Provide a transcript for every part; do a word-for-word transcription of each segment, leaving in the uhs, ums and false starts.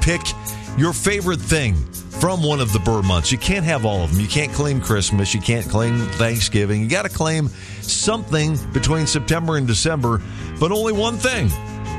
pick your favorite thing from one of the Burr months. You can't have all of them. You can't claim Christmas. You can't claim Thanksgiving. You got to claim something between September and December, but only one thing.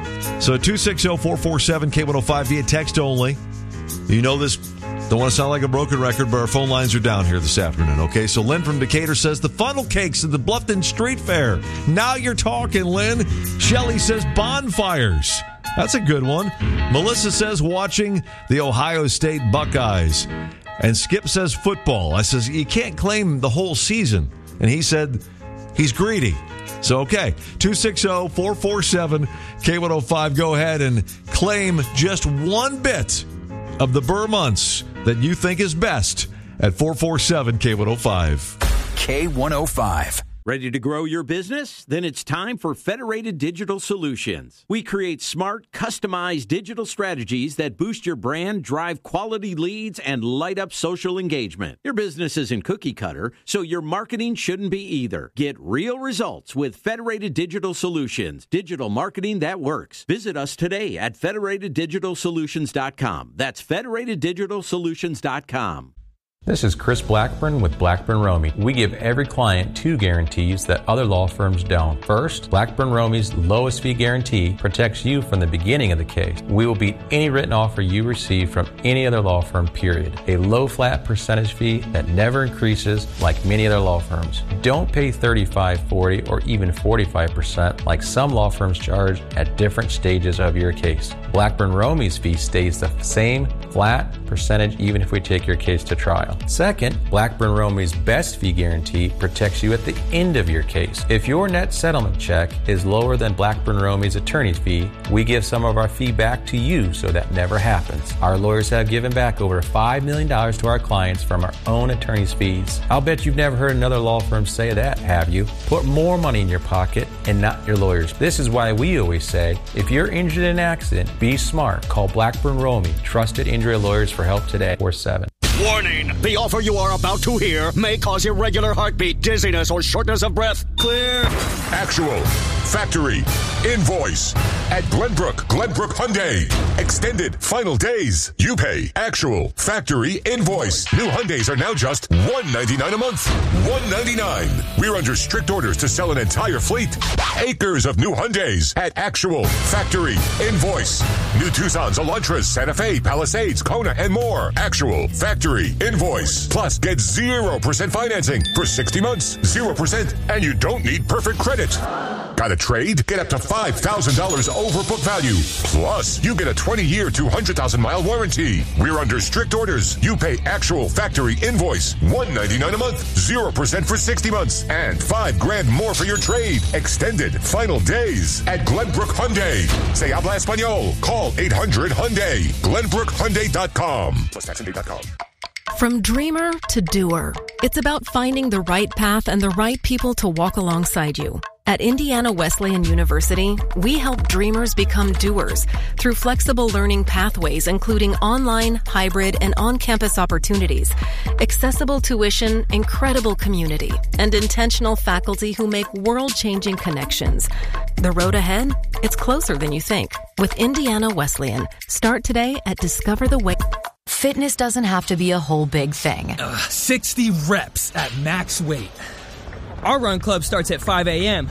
So two six zero, four four seven, K one oh five via text only. You know this. Don't want to sound like a broken record, but our phone lines are down here this afternoon, okay? So Lynn from Decatur says the funnel cakes at the Bluffton Street Fair. Now you're talking, Lynn. Shelley says bonfires. That's a good one. Melissa says watching the Ohio State Buckeyes. And Skip says football. I says you can't claim the whole season. And he said he's greedy. So, okay, two six zero, four four seven, K one oh five. Go ahead and claim just one bit of the Burr months that you think is best at four four seven, K one oh five. K one oh five. Ready to grow your business? Then it's time for Federated Digital Solutions. We create smart, customized digital strategies that boost your brand, drive quality leads, and light up social engagement. Your business isn't cookie cutter, so your marketing shouldn't be either. Get real results with Federated Digital Solutions, digital marketing that works. Visit us today at federated digital solutions dot com. That's federated digital solutions dot com. This is Chris Blackburn with Blackburn Romey. We give every client two guarantees that other law firms don't. First, Blackburn Romey's lowest fee guarantee protects you from the beginning of the case. We will beat any written offer you receive from any other law firm, period. A low flat percentage fee that never increases like many other law firms. Don't pay thirty-five, forty, or even forty-five percent like some law firms charge at different stages of your case. Blackburn Romey's fee stays the same flat percentage even if we take your case to trial. Second, Blackburn Romey's best fee guarantee protects you at the end of your case. If your net settlement check is lower than Blackburn Romey's attorney's fee, we give some of our fee back to you so that never happens. Our lawyers have given back over five million dollars to our clients from our own attorney's fees. I'll bet you've never heard another law firm say that, have you? Put more money in your pocket and not your lawyers. This is why we always say, if you're injured in an accident, be smart. Call Blackburn Romey, trusted injury lawyers for help today, four seven. Warning! The offer you are about to hear may cause irregular heartbeat, dizziness, or shortness of breath. Clear. Actual. Factory. Invoice. At Glenbrook. Glenbrook Hyundai. Extended. Final days. You pay. Actual. Factory. Invoice. New Hyundais are now just one hundred ninety-nine dollars a month. one hundred ninety-nine dollars. We're under strict orders to sell an entire fleet. Acres of new Hyundais. At Actual. Factory. Invoice. New Tucsons, Elantras, Santa Fe, Palisades, Kona, and more. Actual. Factory. Invoice. Plus, get zero percent financing for sixty months. zero percent. And you don't need perfect credit. Got a trade? Get up to five thousand dollars over book value. Plus, you get a twenty-year, two hundred thousand mile warranty. We're under strict orders. You pay Actual Factory Invoice. one hundred ninety-nine dollars a month. zero percent for sixty months. And five grand more for your trade. Extended. Final days. At Glenbrook Hyundai. Se habla español. Call eight hundred Hyundai. Glenbrook Hyundai dot com. Plus tax and date dot com. From dreamer to doer, it's about finding the right path and the right people to walk alongside you. At Indiana Wesleyan University, we help dreamers become doers through flexible learning pathways, including online, hybrid, and on-campus opportunities, accessible tuition, incredible community, and intentional faculty who make world-changing connections. The road ahead? It's closer than you think. With Indiana Wesleyan, start today at Discover the Way. Fitness doesn't have to be a whole big thing. Uh, sixty reps at max weight. Our run club starts at five a.m.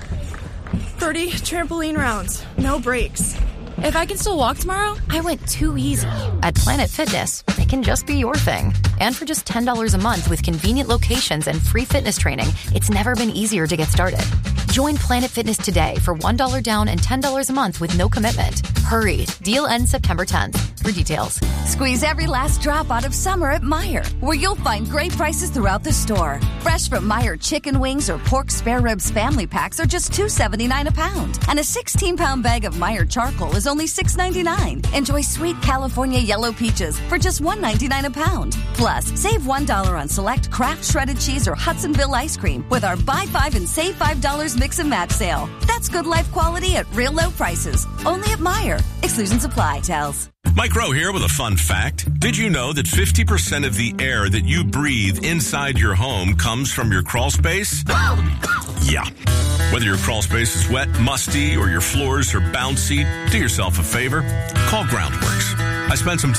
thirty trampoline rounds, no breaks. If I can still walk tomorrow, I went too easy. At Planet Fitness, it can just be your thing. And for just ten dollars a month with convenient locations and free fitness training, it's never been easier to get started. Join Planet Fitness today for one dollar down and ten dollars a month with no commitment. Hurry. Deal ends September tenth. For details. Squeeze every last drop out of summer at Meijer, where you'll find great prices throughout the store. Fresh from Meijer chicken wings or pork spare ribs family packs are just two seventy-nine a pound. And a sixteen pound bag of Meijer charcoal is only six ninety-nine. Enjoy sweet California yellow peaches for just one ninety-nine a pound. Plus, save one dollar on select Kraft shredded cheese or Hudsonville ice cream with our buy five and save five dollars mix and match sale. That's good life quality at real low prices. Only at Meijer. Exclusions apply. Tells. Mike Rowe here with a fun fact. Did you know that fifty percent of the air that you breathe inside your home comes from your crawl space? Yeah. Whether your crawl space is wet, musty, or your floors are bouncy, do yourself a favor. Call Groundworks. I spent some